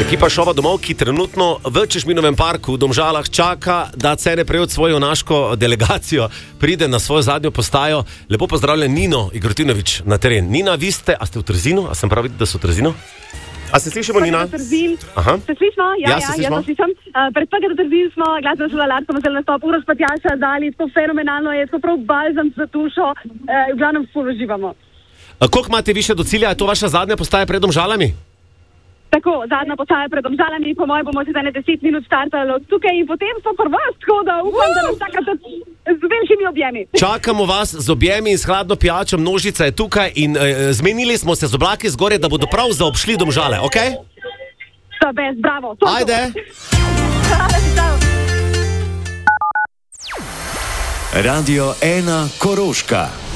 Ekipa Šova domov, ki trenutno v Češminovem parku v Domžalah čaka, da Cene Prevod svojo junaško delegacijo pride na svojo zadnjo postajo. Lepo pozdravljen Nino Igrotinović na teren. Nina, vi ste, a ste v Trzinu? A sem prav videl, da so v Trzinu? A se slišimo, Nina? Aha. Se slišimo? Ja, se slišim. Pred PGD Trzin smo glasbeno šolo Larkoma zelo nastop, Uroš Patjaša dali, to fenomenalno je, to prav balzam za dušo, v glavnem ful uživamo. Koliko imate više do cilja? Je to vaša zadnja postaja pred Domžalami? Tako, zadnja postaja pred Domžalami, po mojem bomo se za 10 minut startali od tukaj in potem so prvas, tako da upam, da nas čakate z velikimi objemi. Čakamo vas z objemi in s hladno pijačo, množica je tukaj in zmenili smo se z oblaki zgore, da bodo prav zaobšli Domžale, ok? Bravo. Ajde! Radio 1 Koroška.